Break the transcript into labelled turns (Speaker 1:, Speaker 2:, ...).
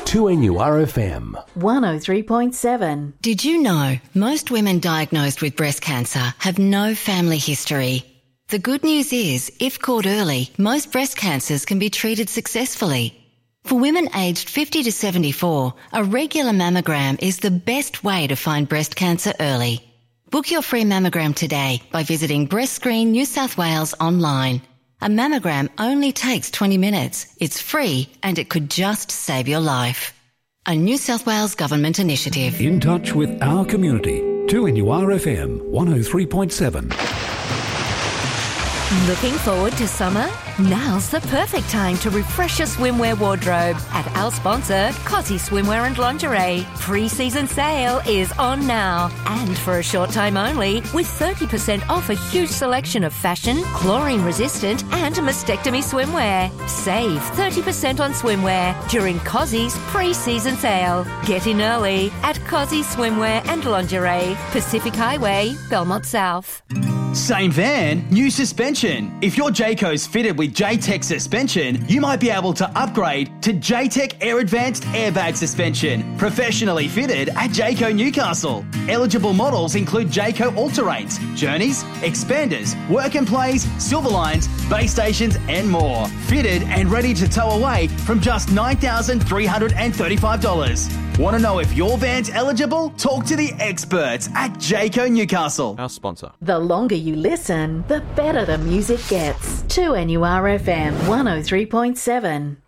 Speaker 1: 2NURFM
Speaker 2: 103.7.
Speaker 3: Did you know most women diagnosed with breast cancer have no family history? The good news is, if caught early, most breast cancers can be treated successfully. For women aged 50 to 74, a regular mammogram is the best way to find breast cancer early. Book your free mammogram today by visiting Breast Screen New South Wales online. A mammogram only takes 20 minutes. It's free and it could just save your life. A New South Wales Government initiative.
Speaker 1: In touch with our community. 2NURFM 103.7.
Speaker 4: Looking forward to summer? Now's the perfect time to refresh your swimwear wardrobe at our sponsor, Cosy Swimwear and Lingerie. Pre-season sale is on now, and for a short time only, with 30% off a huge selection of fashion, chlorine-resistant and mastectomy swimwear. Save 30% on swimwear during Cosy's pre-season sale. Get in early at Cosy Swimwear and Lingerie, Pacific Highway, Belmont South.
Speaker 5: Same van, new suspension. If your Jayco's fitted with J-Tech suspension, you might be able to upgrade to J-Tech Air Advanced Airbag Suspension, professionally fitted at Jayco Newcastle. Eligible models include Jayco All-Terrains, Journeys, Expanders, Work and Plays, Silverlines, base stations and more. Fitted and ready to tow away from just $9,335. Want to know if your van's eligible? Talk to the experts at Jayco Newcastle.
Speaker 6: Our sponsor.
Speaker 2: The longer you listen, the better the music gets. 2NURFM 103.7.